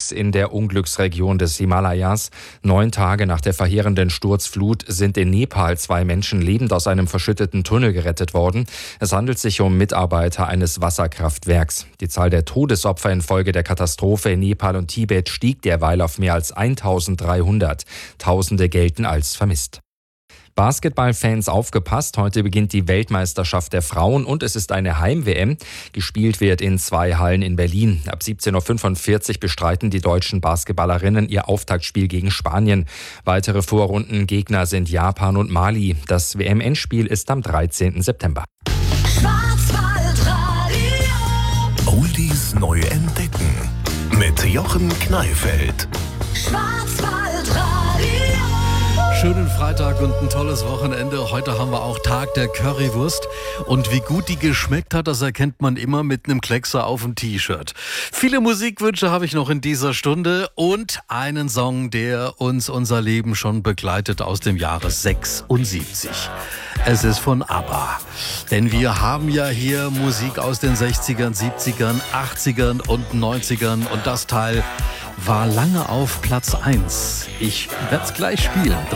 Sturz in der Unglücksregion des Himalayas. 9 Tage nach der verheerenden Sturzflut sind in Nepal 2 Menschen lebend aus einem verschütteten Tunnel gerettet worden. Es handelt sich um Mitarbeiter eines Wasserkraftwerks. Die Zahl der Todesopfer infolge der Katastrophe in Nepal und Tibet stieg derweil auf mehr als 1300. Tausende gelten als vermisst. Basketballfans aufgepasst, heute beginnt die Weltmeisterschaft der Frauen und es ist eine Heim-WM. Gespielt wird in 2 Hallen in Berlin. Ab 17.45 Uhr bestreiten die deutschen Basketballerinnen ihr Auftaktspiel gegen Spanien. Weitere Vorrundengegner sind Japan und Mali. Das WM-Endspiel ist am 13. September. Oldies neu entdecken mit Jochen Kneifeld. Schönen Freitag und ein tolles Wochenende. Heute haben wir auch Tag der Currywurst. Und wie gut die geschmeckt hat, das erkennt man immer mit einem Kleckser auf dem T-Shirt. Viele Musikwünsche habe ich noch in dieser Stunde und einen Song, der uns unser Leben schon begleitet aus dem Jahre 76. Es ist von ABBA. Denn wir haben ja hier Musik aus den 60ern, 70ern, 80ern und 90ern. Und das Teil war lange auf Platz 1. Ich werde es gleich spielen.